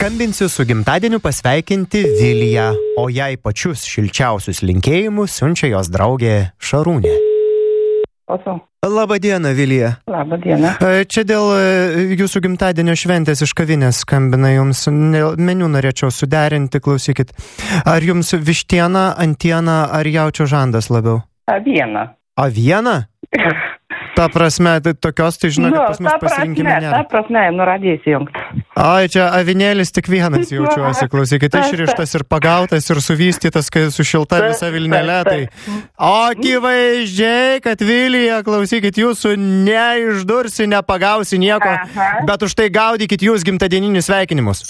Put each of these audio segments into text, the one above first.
skambinsiu su gimtadieniu pasveikinti Viliją, o jai pačius šilčiausius linkėjimus siunčia jos draugė Šarūnė. Labadiena, Vilija. Labadiena. Čia dėl jūsų gimtadienio šventės iš kavinės skambina jums. Meniu norėčiau suderinti, klausykit. Ar jums vištiena, antiena ar jaučio žandas labiau? Aviena. Aviena? Ta prasme, tokios, tai žinok, pas mus pasirinkime nėra. Ta prasme, nuradėjai įjungti. Ai, čia avinėlis tik vienas jaučiuosi, klausykit, išrištas ir pagautas ir suvystytas, kai su šilta visa vilnelė, tai akivaizdžiai, kad Vilija, klausykit, jūsų neišdursi, nepagausi nieko, bet už tai gaudykit jūs gimtadieninius sveikinimus.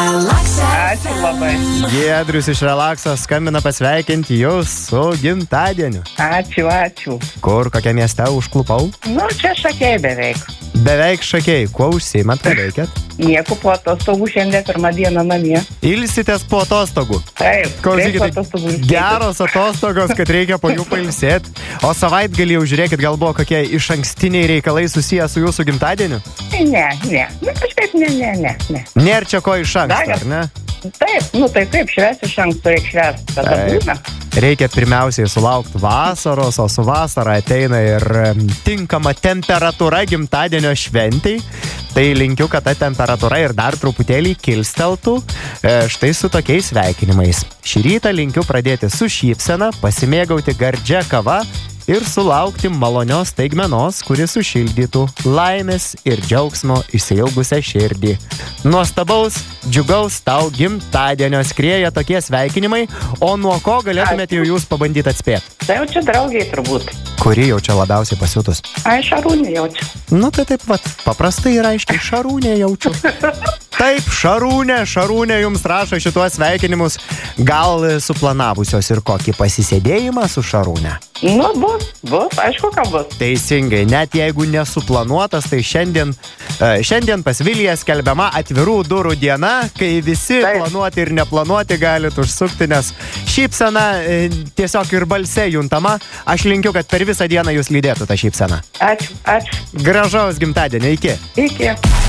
Ačiū labai. Giedrius iš Relaxo skambina pasveikinti jūs su gimtadieniu. Ačiū. Kur, kokią mieste užklupau? Nu, čia Šakiai beveik. Beveik Šakiai. Kuo užsiimat, ką veikiat? Nieko, po atostogų šiandien pirmą dieną namie. Ilsitės po atostogų? Taip, klausykite, atostogų. Geros atostogos, kad reikia po jų pailsėti. O savaitgalį jau žiūrėkit, gal buvo kokie iš ankstiniai reikalai susiję su jūsų gimtadieniu? Ne. Nu, kažkaip ne. Nėra čia ko iš anksto, ar ne? Taip, švęsti iš anksto reikia švęsti, tada būna. Reikia pirmiausiai sulaukti vasaros, o su vasara ateina ir tinkama temperatūra gimtadienio šventei. Tai linkiu, kad ta temperatūra ir dar truputėlį kilsteltų štai su tokiais sveikinimais. Šį rytą linkiu pradėti su šypsena, pasimėgauti gardžia kava ir sulaukti malonios staigmenos, kuri sušildytų laimės ir džiaugsmo išsiilgusią širdį. Nuostabaus, džiugaus tau gimtadienio skrieja tokie sveikinimai, o nuo ko galėtumėte jau jūs pabandyti atspėti? Tai jau čia draugiai turbūt. Kuri jau čia labiausiai pasiutus? Ai, Šarūnė jaučiu. Nu tai taip vat, paprastai ir aiškiai, Šarūnė jaučiu. Taip, Šarūnė jums rašo šituos sveikinimus, gal suplanavusios ir kokį pasisėdėjimą su Šarūne? Nu, bus, aišku, ką bus. Teisingai, net jeigu nesuplanuotas, tai šiandien pas Viliją skelbiama atvirų durų diena, kai visi planuoti ir neplanuoti galit užsukti, nes šypsena tiesiog ir balse juntama. Aš linkiu, kad per visą dieną jūs lydėtų tą šypseną. Ačiū. Gražaus gimtadienio, iki.